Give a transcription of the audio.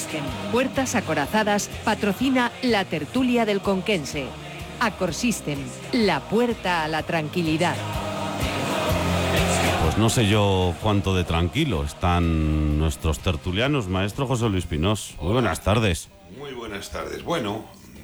Acorsystem, puertas acorazadas, patrocina la tertulia del Conquense. Acorsystem, la puerta a la tranquilidad. Pues no sé yo cuánto de tranquilo están nuestros tertulianos. Maestro José Luis Pinós, muy buenas tardes. Muy buenas tardes. Bueno,